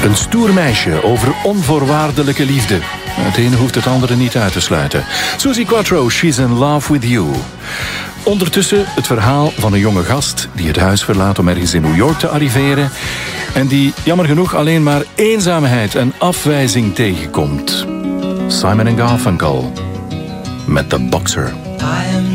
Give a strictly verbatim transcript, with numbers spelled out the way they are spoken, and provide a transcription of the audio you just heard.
Een stoer meisje over onvoorwaardelijke liefde. Het ene hoeft het andere niet uit te sluiten. Suzi Quatro, She's in Love with You. Ondertussen het verhaal van een jonge gast die het huis verlaat om ergens in New York te arriveren en die jammer genoeg alleen maar eenzaamheid en afwijzing tegenkomt. Simon en Garfunkel met The Boxer.